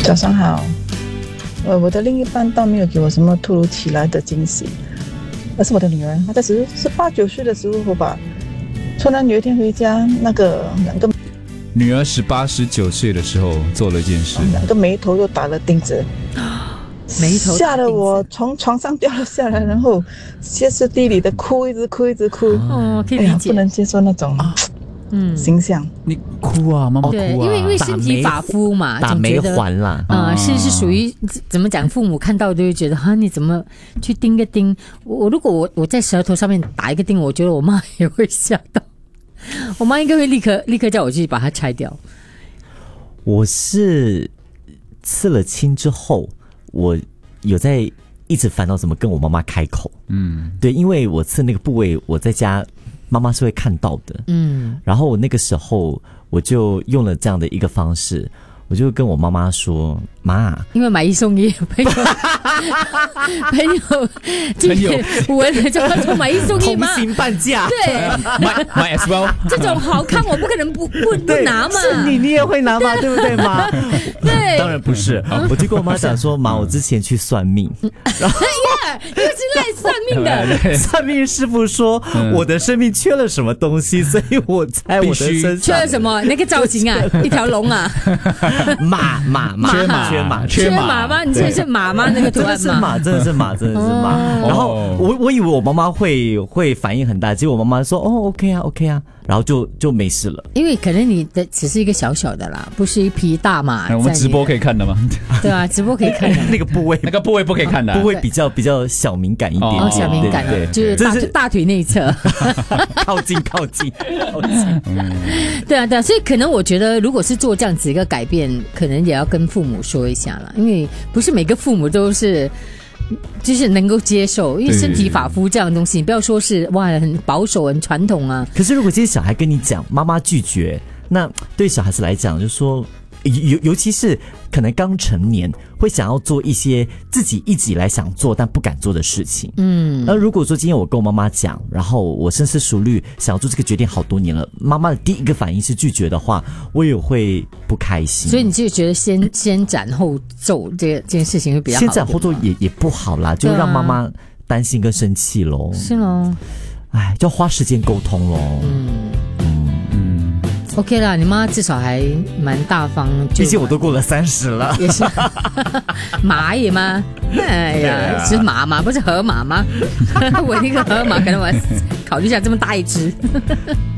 早上好。我的另一半倒没有给我什么突如其来的惊喜，而是我的女儿，她在18、19岁的时候吧，突然有一天回家，两个女儿18、19岁的时候做了一件事， 两个眉头都打了钉子，吓得我从床上掉了下来，然后歇斯底里的哭，一直哭。 哦，可以理解。 不能接受那种形象。 你哭啊，妈妈哭啊！ 对，因为身体发肤嘛， 打眉环啦， 是属于怎么讲？父母看到都会觉得哈，你怎么去钉个钉？如果我在舌头上面打一个钉，我觉得我妈也会吓到，我妈应该会立刻叫我去把它拆掉。 我是刺了青之后，我有在一直烦恼怎么跟我妈妈开口。对，因为我刺那个部位，我在家妈妈是会看到的。然后我那个时候我就用了这样的一个方式，我就跟我妈妈说：“妈， 因为买一送一，朋友今天闻了就要说买一送一吗？ 同行半价， 对， 买 as well， 这种好看我不可能不拿嘛。 是你也会拿嘛，对不对妈？ 对， 当然不是，我就跟我妈讲说，妈，我之前去算命，然后又是来算命的， 算命师傅说我的生命缺了什么东西，所以我在我的身上缺了什么？那个造型啊，一条龙啊， 马， 缺马吗？你这是马吗？那个图案吗？ 真的是马。然后我以为我妈妈会反应很大，结果我妈妈说OK 啊，然后就没事了。 因为可能你的只是一个小小的啦，不是一匹大马。 我们直播可以看的吗？ 对啊，直播可以看的。 那个部位不可以看的， 部位比较小敏感一点， 小敏感的，就是大腿内侧， 靠近。 对啊，所以可能我觉得，如果是做这样子一个改变，可能也要跟父母说一下啦，因为不是每个父母都是就是能够接受，因为身体发肤这样的东西，你不要说是哇很保守很传统啊。 可是如果今天小孩跟你讲妈妈拒绝，那对小孩子来讲就说尤其是可能刚成年，会想要做一些自己一直以来想做但不敢做的事情。那如果说今天我跟我妈妈讲，然后我深思熟虑想要做这个决定好多年了，妈妈的第一个反应是拒绝的话，我也会不开心。 所以你就觉得先斩后奏这件事情会比较好。 先斩后奏也不好啦，就让妈妈担心跟生气咯。 是咯， 哎，就要花时间沟通咯。 OK 啦，你妈至少还蛮大方， 毕竟我都过了30了， 也是马也吗？哎呀，是马嘛，不是河马吗？我那个河马可能我要考虑一下这么大一只。